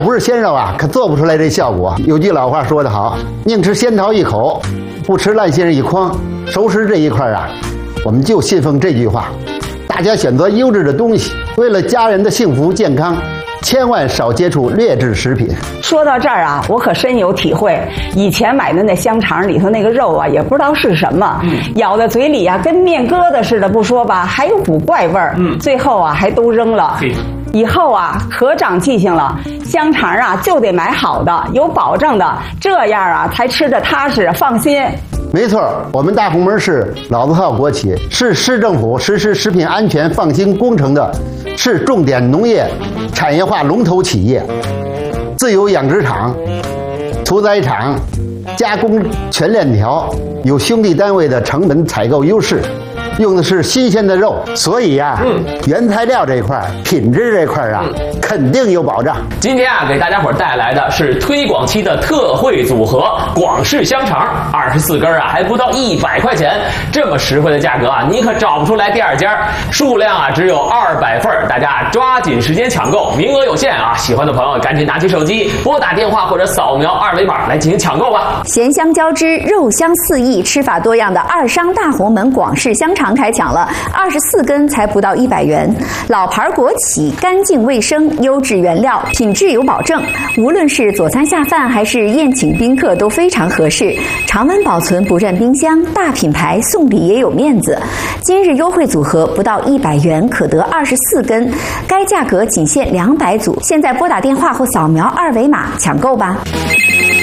不是鲜肉啊，可做不出来这效果。有句老话说得好，宁吃仙桃一口，不吃烂杏一筐。熟食这一块啊，我们就信奉这句话，大家选择优质的东西，为了家人的幸福健康，千万少接触劣质食品。 说到这儿啊，我可深有体会。以前买的那香肠里头那个肉啊，也不知道是什么，咬在嘴里啊，跟面疙瘩似的不说吧，还有股怪味儿。最后啊，还都扔了。以后啊，可长记性了，香肠啊就得买好的，有保证的，这样啊才吃着踏实放心。 没错，我们大红门市老字号国企，是市政府实施食品安全放心工程的市重点农业产业化龙头企业，自有养殖场、屠宰场、加工全链条，有兄弟单位的成本采购优势。用的是新鲜的肉，所以呀，原材料这一块、品质这块啊，肯定有保障。 今天啊，给大家伙带来的是推广期的特惠组合——广式香肠，24根啊，还不到100块钱，这么实惠的价格啊，你可找不出来第二家。数量啊，只有200份，大家抓紧时间抢购，名额有限啊！喜欢的朋友赶紧拿起手机，拨打电话或者扫描2维码来进行抢购吧。 咸香交织，肉香四溢，吃法多样的二商大红门广式香肠开抢了，24根才不到100元。老牌国企，干净卫生，优质原料，品质有保证。无论是佐餐下饭还是宴请宾客都非常合适，常温保存不占冰箱，大品牌送礼也有面子。今日优惠组合不到100元可得24根，该价格仅限200组。现在拨打电话或扫描2维码抢购吧。